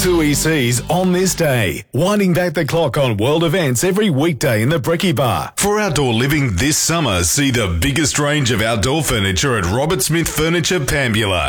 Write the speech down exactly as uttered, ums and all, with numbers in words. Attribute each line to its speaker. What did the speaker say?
Speaker 1: Two E Cs on this day, winding back the clock on world events every weekday in the Brekkie Bar. For outdoor living this summer, see the biggest range of outdoor furniture at Robert Smith Furniture Pambula.